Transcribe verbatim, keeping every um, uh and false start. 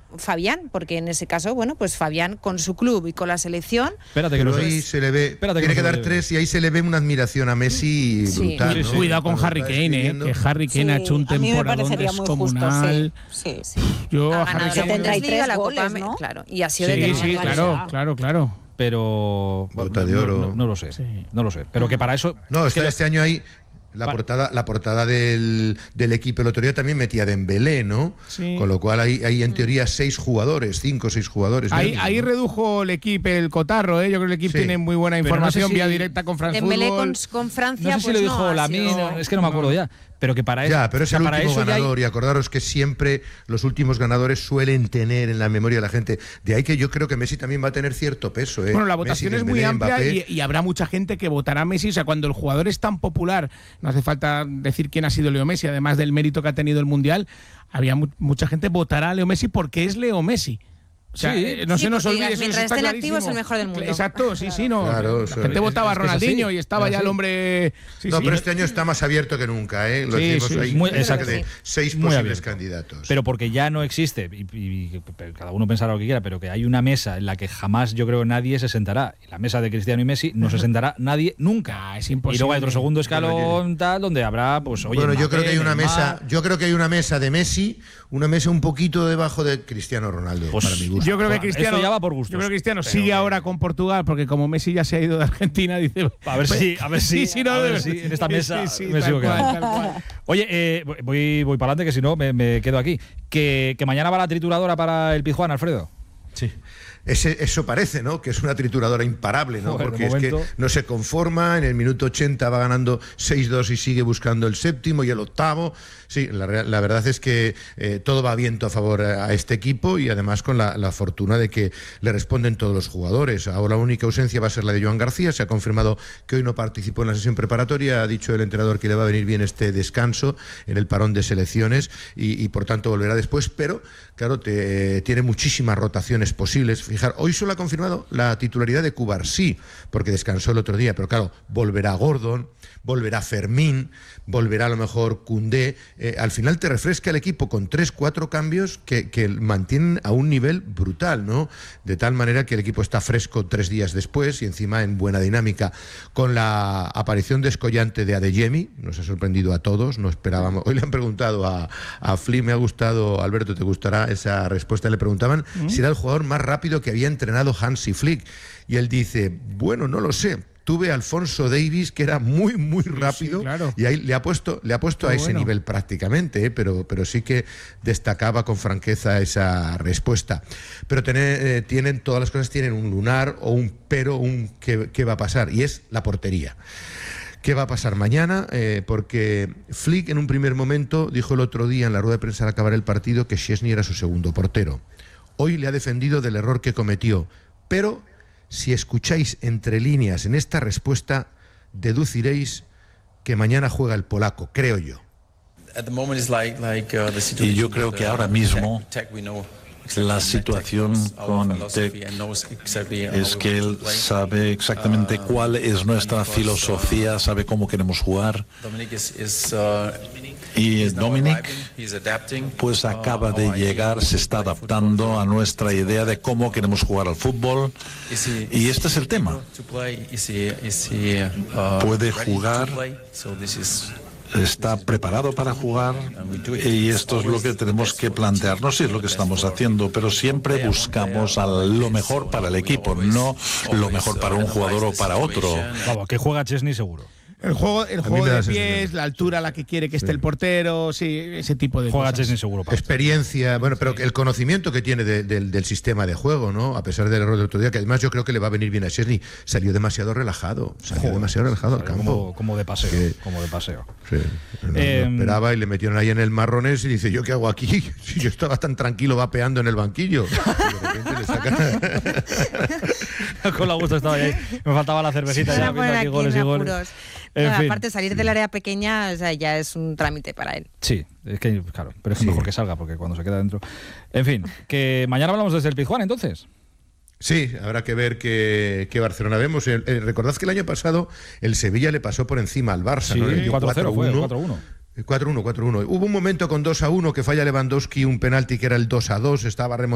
Fabián, porque en ese caso, bueno, pues Fabián con su club y con la selección. Espérate que Pero no ahí sé. se le ve, Espérate que tiene no que se dar le ve. tres y ahí se le ve una admiración a Messi Sí. brutal, Sí, ¿no? sí. Cuidado con Cuando Harry está Kane, eh, escribiendo. que Harry Kane ha hecho un a mí me temporadón parecería muy justo, descomunal. sí. Sí, sí. Yo Ha a Harry ganado la Kane... setenta y tres Bundesliga, la Copa goles, Am- ¿no? claro, y ha sido Sí, determinante. sí, claro, barbaridad. claro, claro. Pero Bota no, de oro. no, no lo sé, Sí. no lo sé. Pero que para eso No, es que está lo- este año ahí. La Pa- portada, la portada del, del equipo el otro día también metía Dembélé, ¿no? Sí. Con lo cual hay, hay en teoría seis jugadores, cinco o seis jugadores. Ahí, mínimo, ahí ¿no? redujo el equipo el cotarro, ¿eh? Yo creo que el equipo Sí. tiene muy buena Pero no información sé si- vía directa con France Dembélé Football. con, con Francia, no sé si pues lo dijo no, ha la sido- mina, es que no me acuerdo ya. Pero que para eso, Ya, pero es o sea, el para último eso ya hay- ganador y acordaros que siempre los últimos ganadores suelen tener en la memoria de la gente. De ahí que yo creo que Messi también va a tener cierto peso. ¿eh? Bueno, la Messi, votación es muy Dembélé, amplia Mbappé. y, y habrá mucha gente que votará a Messi. O sea, cuando el jugador es tan popular, no hace falta decir quién ha sido Leo Messi, además del mérito que ha tenido el Mundial, había mu- mucha gente votará a Leo Messi porque es Leo Messi. O sea, Sí. eh, no Sí, se nos porque olvide, eso mientras está esté en activo clarísimo. es el mejor del mundo. Exacto, sí, sí, no. Claro, la eso gente es- votaba a es que es así, Ronaldinho y estaba es ya así. el hombre. Sí, No, sí. pero este año está más abierto que nunca, ¿eh? Lo Sí, decimos sí, ahí, muy- cerca exacto. de seis Muy posibles abierto. candidatos. Pero porque ya no existe, y, y- y cada uno pensará lo que quiera, pero que hay una mesa en la que jamás yo creo nadie se sentará. Y la mesa de Cristiano y Messi no se sentará nadie nunca. Ah, es Y imposible. luego hay otro segundo Bueno, escalón tal donde habrá, pues oye, bueno, yo Mbappé, creo que hay una Neymar. mesa, yo creo que hay una mesa de Messi, una mesa un poquito debajo de Cristiano Ronaldo, Pues para mi gusto. Yo creo que Esto Cristiano. ya va por gustos. Yo creo que Cristiano Pero sigue que- ahora con Portugal, porque como Messi ya se ha ido de Argentina, dice. A ver si, a ver si, Sí, sí, no, a ver no, si en esta sí, mesa sí, sí, me tal sigo cual, quedando. tal cual. Oye, eh, voy, voy para adelante, que si no me, me quedo aquí. Que, que mañana va la trituradora para el Pizjuán, Alfredo. Sí. Ese, eso parece, ¿no? Que es una trituradora imparable, ¿no? Joder, de Porque es que momento. no se conforma, en el minuto ochenta va ganando seis dos y sigue buscando el séptimo y el octavo. Sí, la, rea- la verdad es que eh, todo va viento a favor a, a este equipo y además con la, la fortuna de que le responden todos los jugadores. Ahora la única ausencia va a ser la de Joan García, se ha confirmado que hoy no participó en la sesión preparatoria, ha dicho el entrenador que le va a venir bien este descanso en el parón de selecciones y, y por tanto volverá después, pero claro, te, tiene muchísimas rotaciones posibles. Fijar, hoy solo ha confirmado la titularidad de Cubarsí, porque descansó el otro día, pero claro, volverá Gordon, volverá Fermín, volverá a lo mejor Koundé. Eh, al final te refresca el equipo con tres, cuatro cambios que, que mantienen a un nivel brutal, ¿no? De tal manera que el equipo está fresco tres días después y encima en buena dinámica. Con la aparición descollante de Adeyemi, nos ha sorprendido a todos, no esperábamos. Hoy le han preguntado a, a Fli, me ha gustado, Alberto, ¿te gustará esa respuesta? Le preguntaban ¿Mm? si era el jugador más rápido que había entrenado Hansi Flick. Y él dice, bueno, no lo sé. Tuve a Alfonso Davies, que era muy, muy rápido, sí, claro. y ahí le ha puesto, le ha puesto a Qué ese bueno. nivel prácticamente, ¿eh? pero, pero sí que destacaba con franqueza esa respuesta. Pero tener, eh, tienen, todas las cosas tienen un lunar o un pero, un qué, qué va a pasar, y es la portería. ¿Qué va a pasar mañana? Eh, porque Flick en un primer momento dijo el otro día en la rueda de prensa al acabar el partido que Szczęsny era su segundo portero. Hoy le ha defendido del error que cometió, pero si escucháis entre líneas en esta respuesta, deduciréis que mañana juega el polaco, creo yo. Y yo creo que ahora mismo la situación con Tec es que él sabe exactamente cuál es nuestra filosofía, sabe cómo queremos jugar. Y Dominic pues acaba de llegar, se está adaptando a nuestra idea de cómo queremos jugar al fútbol. Y este es el tema. Puede jugar, está preparado para jugar, y esto es lo que tenemos que plantearnos y es lo que estamos haciendo, pero siempre buscamos a lo mejor para el equipo, no lo mejor para un jugador o para otro. Vamos, que juega Szczęsny seguro. El juego, el A mí juego me da de la sensación. pies, la altura a la que quiere que esté el portero, sí, ese tipo de Juega cosas. Szczęsny seguro. Para Experiencia, bueno, pero el conocimiento que tiene de- del- del sistema de juego, ¿no? A pesar del error del otro día, que además yo creo que le va a venir bien a Szczęsny. Salió demasiado relajado, salió Joder, demasiado relajado al campo. Como, como de paseo, Que- como de paseo. Sí, no, no Eh, esperaba y le metieron ahí en el marrones y dice, ¿yo qué hago aquí? Si yo estaba tan tranquilo vapeando en el banquillo. Y de repente le sacan- Con la gusto estaba ahí. Me faltaba la cervecita Se ya van a poner viendo aquí aquí goles y en goles. apuros. En No, fin. aparte, salir del área pequeña, o sea, ya es un trámite para él. Sí, es que, claro, pero es Sí. mejor que salga porque cuando se queda dentro. En fin, que mañana hablamos desde el Pizjuán, entonces. Sí, habrá que ver qué, qué Barcelona vemos. Eh, eh, recordad que el año pasado el Sevilla le pasó por encima al Barça, Sí, ¿no? Le dio cuatro cero fue, cuatro uno. cuatro uno, cuatro uno. Hubo un momento con dos a uno que falla Lewandowski un penalti que era el dos a dos, estaba remontado.